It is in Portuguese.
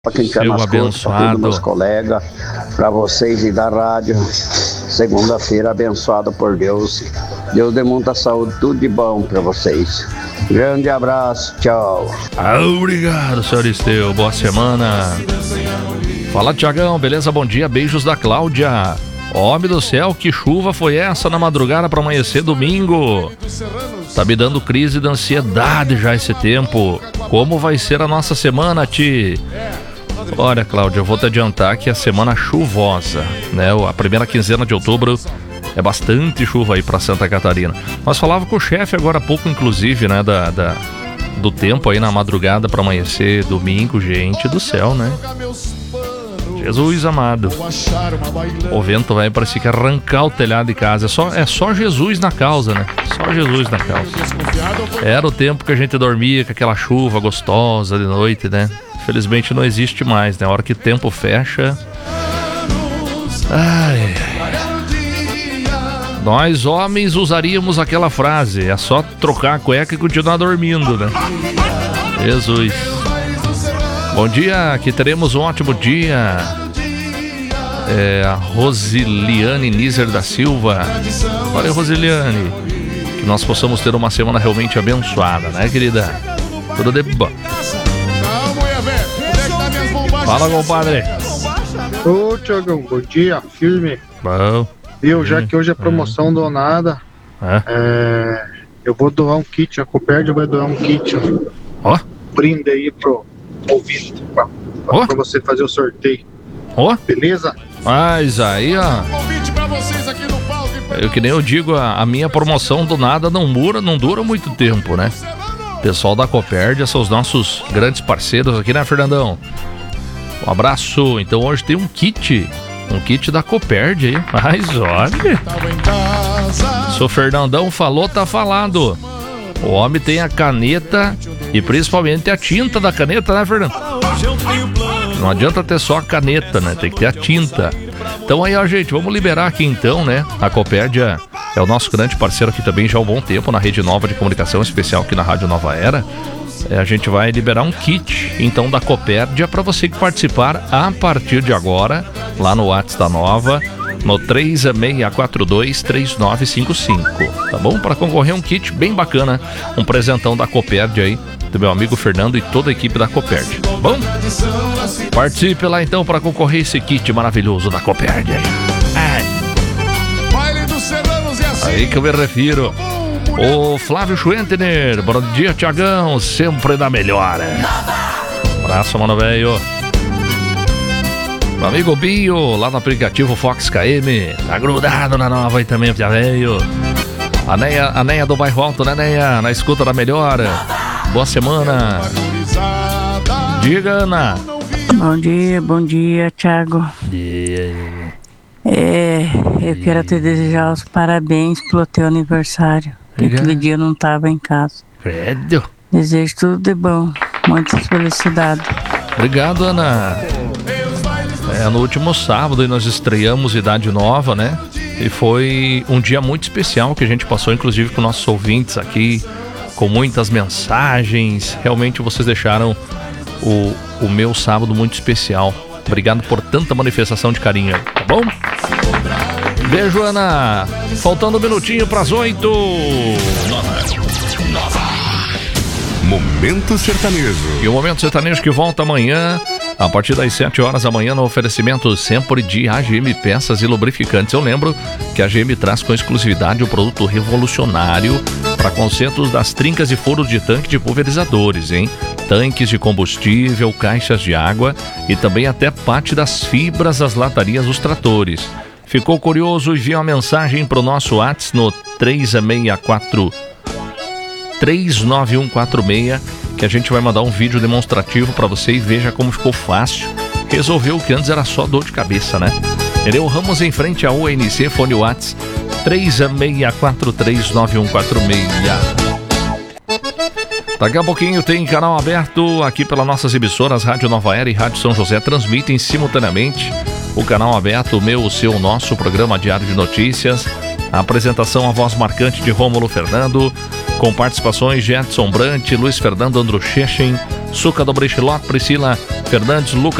para quem quer nas coisas, para todos meus colegas, para vocês e da rádio. Segunda-feira abençoada por Deus. Deus dê muita saúde, tudo de bom para vocês. Grande abraço, tchau. Obrigado, senhor Esteu. Boa semana. Fala, Tiagão, beleza? Bom dia, beijos da Cláudia. Homem do céu, que chuva foi essa na madrugada para amanhecer domingo? Tá me dando crise de ansiedade já esse tempo. Como vai ser a nossa semana, Ti? Olha, Cláudia, eu vou te adiantar que é semana chuvosa, né? A primeira quinzena de outubro é bastante chuva aí pra Santa Catarina. Nós falávamos com o chefe agora há pouco, inclusive, né? Do tempo aí na madrugada pra amanhecer domingo, gente do céu, né? Jesus amado. O vento vai parecer que arrancar o telhado de casa. É só Jesus na causa, né? Só Jesus na causa. Era o tempo que a gente dormia com aquela chuva gostosa de noite, né? Felizmente não existe mais, né? A hora que o tempo fecha. Ai. Nós homens usaríamos aquela frase: é só trocar a cueca e continuar dormindo, né? Jesus. Bom dia, que teremos um ótimo dia. A Rosiliane Nízer da Silva. Olha, Rosiliane, que nós possamos ter uma semana realmente abençoada, né, querida? Tudo de bom. Fala, compadre. Ô, Tiagão, bom dia, firme. Bom. Viu, já que hoje é promoção donada, eu vou doar um kit, a Copérdia vai doar um kit. Ó. Brinde aí pro ouvinte, pra você fazer o sorteio. Ó. Beleza? Mas aí, ó. Eu que nem eu digo, a minha promoção do nada não dura muito tempo, né? Pessoal da Copérdia são os nossos grandes parceiros aqui, né, Fernandão? Um abraço. Então hoje tem um kit da Copérdia aí. Mas olha, se o Fernandão falou, tá falado. O homem tem a caneta e principalmente a tinta da caneta, né, Fernando? Não adianta ter só a caneta, né? Tem que ter a tinta. Então aí, ó, gente, vamos liberar aqui então, né? A Copérdia é o nosso grande parceiro aqui também já há um bom tempo na Rede Nova de Comunicação, especial aqui na Rádio Nova Era. A gente vai liberar um kit, então, da Copérdia para você que participar a partir de agora, lá no WhatsApp da Nova, no 3642-3955, tá bom? Para concorrer um kit bem bacana, um presentão da Copérdia aí, do meu amigo Fernando e toda a equipe da Copérdia, tá bom? Participe lá então para concorrer esse kit maravilhoso da Copérdia aí. Aí que eu me refiro. O Flávio Schwentner, bom dia, Tiagão, sempre da melhor. Abraço, mano, velho. Meu amigo Bio, lá no aplicativo Fox KM, tá grudado na Nova aí também, velho. A Neia do Bairro Alto, né, Neia? Na escuta da melhor. Boa semana. Diga, Ana. Bom dia, Thiago. Eu quero te desejar os parabéns pelo teu aniversário. Aquele dia eu não estava em casa. Credo. Desejo tudo de bom. Muitas felicidades. Obrigado, Ana. No último sábado nós estreamos Idade Nova, né? E foi um dia muito especial que a gente passou, inclusive, com nossos ouvintes aqui, com muitas mensagens. Realmente vocês deixaram o meu sábado muito especial. Obrigado por tanta manifestação de carinho, tá bom? Beijo, Ana. Faltando um minutinho para as 8. Nova. Momento Sertanejo. E o Momento Sertanejo que volta amanhã, a partir das 7 horas da manhã, no oferecimento sempre de AGM Peças e Lubrificantes. Eu lembro que a AGM traz com exclusividade o produto revolucionário para consertos das trincas e furos de tanque de pulverizadores, hein? Tanques de combustível, caixas de água e também até parte das fibras das latarias dos tratores. Ficou curioso? Envia uma mensagem para o nosso WhatsApp no 39146, que a gente vai mandar um vídeo demonstrativo para você e veja como ficou fácil resolver o que antes era só dor de cabeça, né? Nereu Ramos em frente à UNC, fone WhatsApp 36439146. Daqui a pouquinho tem canal aberto aqui pelas nossas emissoras Rádio Nova Era e Rádio São José, transmitem simultaneamente o canal aberto, o meu, o seu, o nosso programa diário de notícias. A apresentação, a voz marcante de Rômulo Fernando, com participações de Edson Brant, Luiz Fernando Andruchechen, Suca do Brechiló, Priscila Fernandes, Lucas